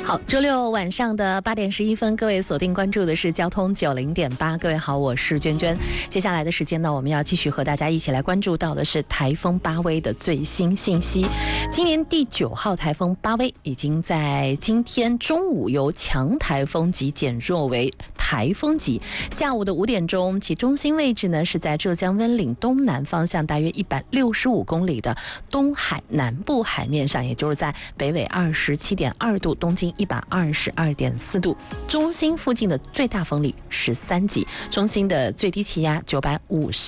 好，周六晚上的8点11分，各位锁定关注的是交通90.8。各位好，我是娟娟。接下来的时间呢，我们要继续和大家一起来关注到的是台风巴威的最新信息。今年第9号台风巴威已经在今天中午由强台风级减弱为台风级。下午的5点钟，其中心位置呢是在浙江温岭东南方向大约165公里的东海南部海面上，也就是在北纬27.2度，东经122.4度，中心附近的最大风力13级，中心的最低气压950